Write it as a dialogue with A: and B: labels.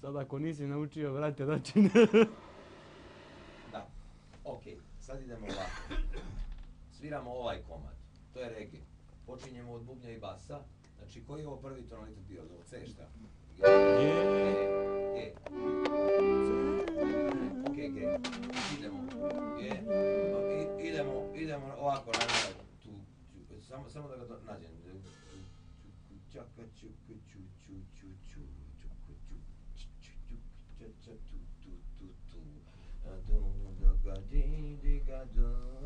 A: Sad ako nisi naučio, vrate, znači ne.
B: Da, ok, sad idemo ovako. Sviramo ovaj komad, to je reggae. Počinjemo od bubnja i basa. Znači, koji je ovo prvi tonalitet bio? Ovo C šta? G. Ok, G. Idemo. G. Idemo ovako, naravno. Samo da ga nađem. Čaka, čuku, ču, ču, ču, ču, čuku, ču, ču, ču, ča, ča, tu, tu, tu, tu. Du, da, ga, di, ga, du.